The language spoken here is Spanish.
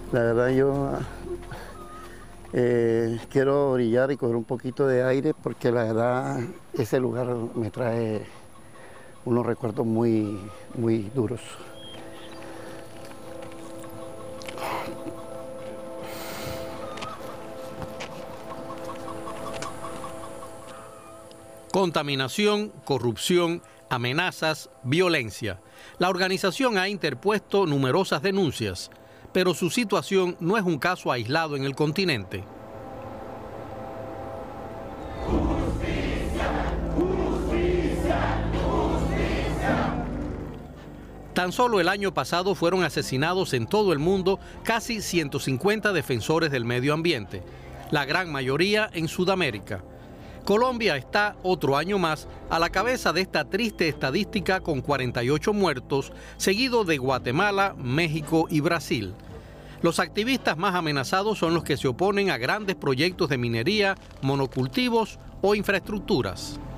La verdad yo quiero brillar y coger un poquito de aire porque la verdad ese lugar me trae unos recuerdos muy duros. Contaminación, corrupción, amenazas, violencia. La organización ha interpuesto numerosas denuncias, pero su situación no es un caso aislado en el continente. Tan solo el año pasado fueron asesinados en todo el mundo casi 150 defensores del medio ambiente, la gran mayoría en Sudamérica. Colombia está otro año más a la cabeza de esta triste estadística con 48 muertos, seguido de Guatemala, México y Brasil. Los activistas más amenazados son los que se oponen a grandes proyectos de minería, monocultivos o infraestructuras.